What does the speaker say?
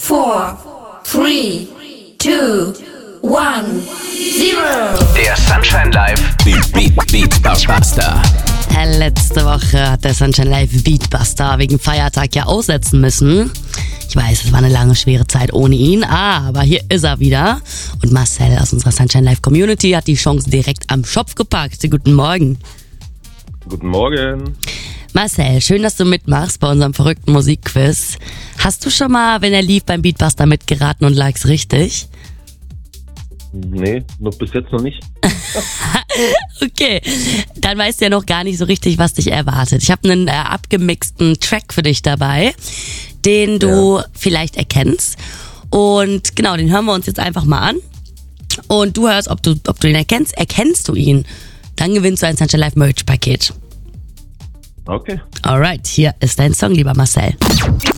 4, 3, 2, 1, 0. Der Sunshine Live Beatbuster. Letzte Woche hat der Sunshine Live Beatbuster wegen Feiertag ja aussetzen müssen. Ich weiß, es war eine lange, schwere Zeit ohne ihn, aber hier ist er wieder. Und Marcel aus unserer Sunshine Live Community hat die Chance direkt am Schopf gepackt. Guten Morgen. Guten Morgen. Marcel, schön, dass du mitmachst bei unserem verrückten Musikquiz. Hast du schon mal, wenn er lief, beim Beatbuster mitgeraten und lag's richtig? Nee, bis jetzt noch nicht. Okay, dann weißt du ja noch gar nicht so richtig, was dich erwartet. Ich habe einen abgemixten Track für dich dabei, den du vielleicht erkennst. Und genau, den hören wir uns jetzt einfach mal an. Und du hörst, ob du ihn erkennst. Erkennst du ihn, dann gewinnst du ein Sunshine Live Merch Paket. Okay. Alright, hier ist dein Song, lieber Marcel.